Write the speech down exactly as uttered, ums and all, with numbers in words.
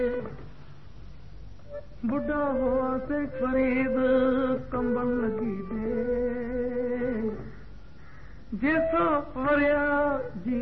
बुढ़ा हुआ से फरीद कंबल लगी दे जैसो वरिया जी